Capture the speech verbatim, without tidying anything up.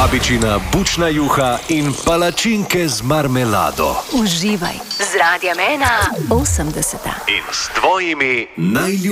Babičina bučna juha in palačinke z marmelado. Uživaj z Radiem ena osemdeseta. In s tvojimi najljubšimi.